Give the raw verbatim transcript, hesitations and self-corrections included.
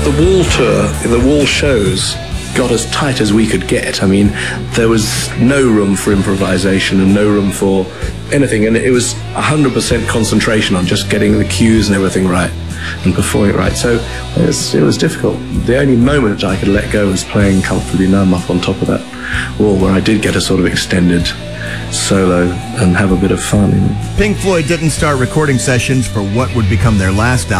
The Wall tour, the Wall shows, got as tight as we could get. I mean, there was no room for improvisation and no room for anything, and it was one hundred percent concentration on just getting the cues and everything right and performing it right. So it was, it was difficult. The only moment I could let go was playing Comfortably Numb up on top of that wall, where I did get a sort of extended solo and have a bit of fun. Pink Floyd didn't start recording sessions for what would become their last album.